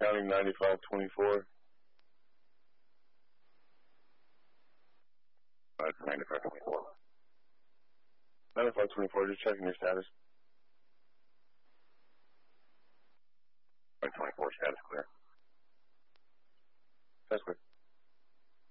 County 9524. It's 9524. 9524, just checking your status. 524, status clear. Status clear.